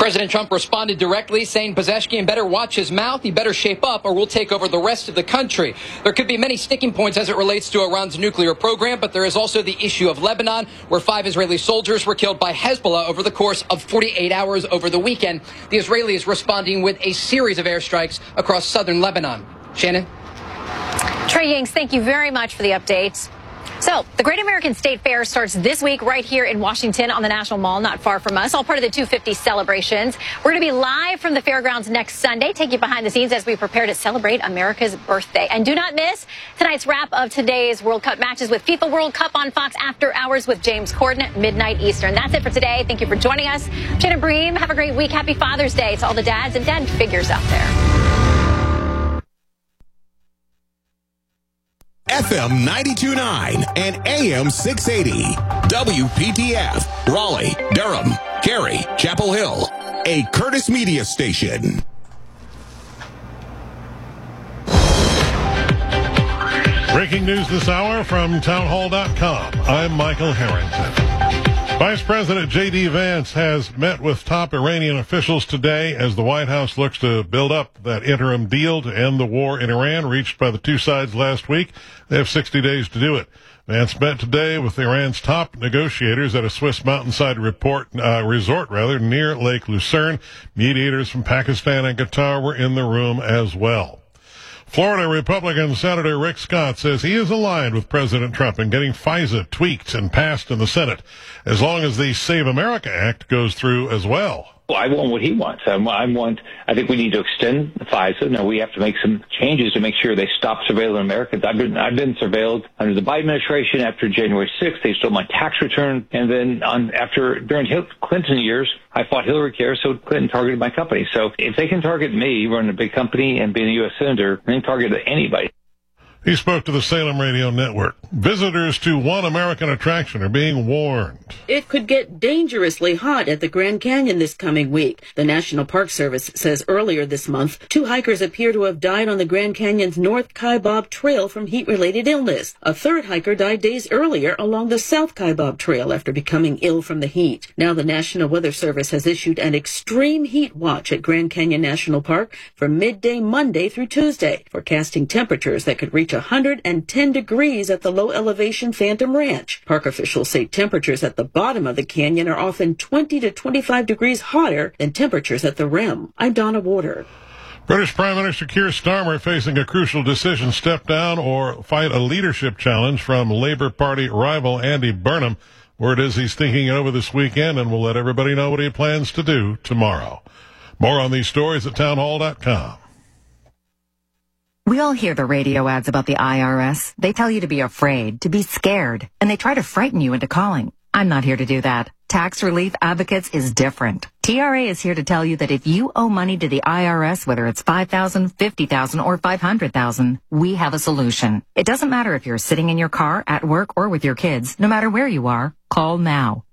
President Trump responded directly, saying Pezeshkian better watch his mouth, he better shape up, or we'll take over the rest of the country. There could be many sticking points as it relates to Iran's nuclear program, but there is also the issue of Lebanon, where 5 Israeli soldiers were killed by Hezbollah over the course of 48 hours over the weekend. The Israelis responding with a series of airstrikes across southern Lebanon. Shannon? Trey Yingst, thank you very much for the updates. So, the Great American State Fair starts this week right here in Washington on the National Mall, not far from us, all part of the 250 celebrations. We're going to be live from the fairgrounds next Sunday, take you behind the scenes as we prepare to celebrate America's birthday. And do not miss tonight's wrap of today's World Cup matches with FIFA World Cup on Fox After Hours with James Corden at midnight Eastern. That's it for today. Thank you for joining us. Shannon Bream, have a great week. Happy Father's Day to all the dads and dad figures out there. FM 92.9 and AM 680. WPTF, Raleigh, Durham, Cary, Chapel Hill. A Curtis Media station. Breaking news this hour from townhall.com. I'm Michael Harrington. Vice President J.D. Vance has met with top Iranian officials today as the White House looks to build up that interim deal to end the war in Iran reached by the two sides last week. They have 60 days to do it. Vance met today with Iran's top negotiators at a Swiss mountainside resort near Lake Lucerne. Mediators from Pakistan and Qatar were in the room as well. Florida Republican Senator Rick Scott says he is aligned with President Trump in getting FISA tweaked and passed in the Senate, as long as the Save America Act goes through as well. Well, I want what he wants. I think we need to extend the FISA. Now, we have to make some changes to make sure they stop surveilling Americans. I've been surveilled under the Biden administration. After January 6th, they stole my tax return. And then during Clinton years, I fought Hillary Care, so Clinton targeted my company. So if they can target me, running a big company and being a U.S. senator, they can target anybody. He spoke to the Salem Radio Network. Visitors to One American Attraction are being warned. It could get dangerously hot at the Grand Canyon this coming week. The National Park Service says earlier this month, 2 hikers appear to have died on the Grand Canyon's North Kaibab Trail from heat-related illness. A 3rd hiker died days earlier along the South Kaibab Trail after becoming ill from the heat. Now the National Weather Service has issued an extreme heat watch at Grand Canyon National Park from midday Monday through Tuesday, forecasting temperatures that could reach 110 degrees at the low-elevation Phantom Ranch. Park officials say temperatures at the bottom of the canyon are often 20 to 25 degrees hotter than temperatures at the rim. I'm Donna Warder. British Prime Minister Keir Starmer facing a crucial decision: step down or fight a leadership challenge from Labour Party rival Andy Burnham. Word is he's thinking it over this weekend, and we'll let everybody know what he plans to do tomorrow. More on these stories at townhall.com. We all hear the radio ads about the IRS. They tell you to be afraid, to be scared, and they try to frighten you into calling. I'm not here to do that. Tax Relief Advocates is different. TRA is here to tell you that if you owe money to the IRS, whether it's $5,000, $50,000, or $500,000, we have a solution. It doesn't matter if you're sitting in your car, at work, or with your kids. No matter where you are, call now.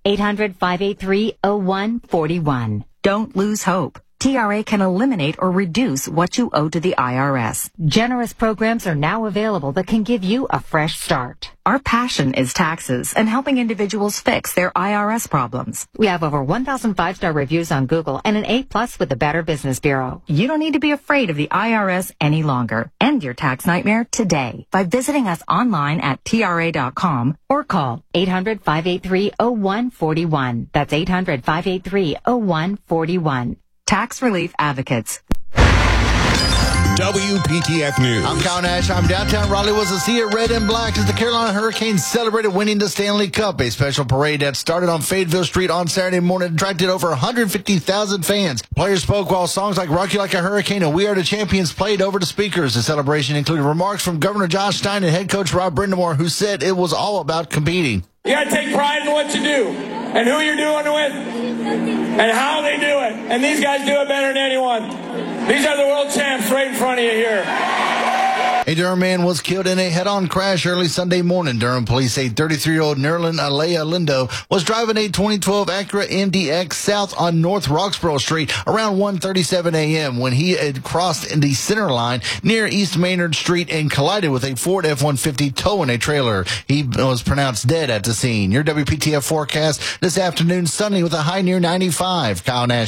800-583-0141. Don't lose hope. TRA can eliminate or reduce what you owe to the IRS. Generous programs are now available that can give you a fresh start. Our passion is taxes and helping individuals fix their IRS problems. We have over 1,000 5-star reviews on Google and an A+ with the Better Business Bureau. You don't need to be afraid of the IRS any longer. End your tax nightmare today by visiting us online at TRA.com or call 800-583-0141. That's 800-583-0141. Tax Relief Advocates. WPTF News. I'm Kyle Nash. I'm downtown Raleigh was a sea of red and black as the Carolina Hurricanes celebrated winning the Stanley Cup. A special parade that started on Fayetteville Street on Saturday morning attracted over 150,000 fans. Players spoke while songs like Rock You Like a Hurricane and We Are the Champions played over the speakers. The celebration included remarks from Governor Josh Stein and head coach Rob Brindamore, who said it was all about competing. You got to take pride in what you do and who you're doing it with and how they do it. And these guys do it better than anyone. These are the world champs right in front of you here. A Durham man was killed in a head-on crash early Sunday morning. Durham police say 33-year-old Nerlin Alea Lindo was driving a 2012 Acura MDX south on North Roxborough Street around 1:37 a.m. when he had crossed in the center line near East Maynard Street and collided with a Ford F-150 towing a trailer. He was pronounced dead at the scene. Your WPTF forecast this afternoon, sunny with a high near 95. Kyle Nash.